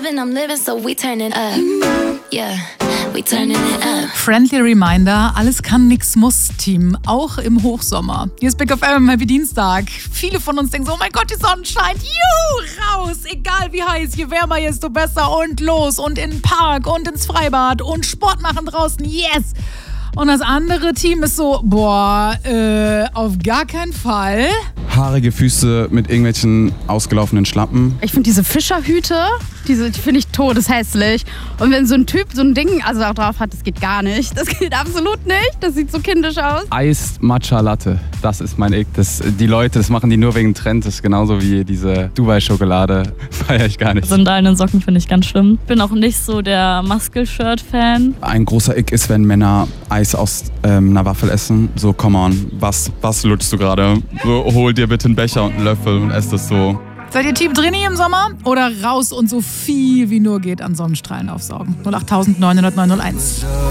loving, I'm living, so we turning up. Yeah, we turning it up. Friendly Reminder, alles kann, nix muss, Team. Auch im Hochsommer. Hier ist Big FM, Happy Dienstag. Viele von uns denken so, oh mein Gott, die Sonne scheint. Juhu, raus. Egal wie heiß, je wärmer, desto besser. Und los und in den Park und ins Freibad und Sport machen draußen. Yes. Und das andere Team ist so, auf gar keinen Fall. Haarige Füße mit irgendwelchen ausgelaufenen Schlappen. Ich finde diese Fischerhüte, die finde ich todeshässlich. Und wenn so ein Typ so ein Ding auch drauf hat, das geht gar nicht. Das geht absolut nicht. Das sieht so kindisch aus. Eis Matcha Latte, das ist mein Ick. Die Leute, das machen die nur wegen Trend. Das ist genauso wie diese Dubai-Schokolade. Feiere ich gar nicht. Sandalen und Socken finde ich ganz schlimm. Bin auch nicht so der Muscle-Shirt-Fan. Ein großer Ick ist, wenn Männer Eis aus einer Waffel essen. So, come on, was lutschst du gerade? So, hol dir bitte einen Becher und einen Löffel und ess das so. Seid ihr Team Drini im Sommer oder raus und so viel wie nur geht an Sonnenstrahlen aufsaugen? 08900 901.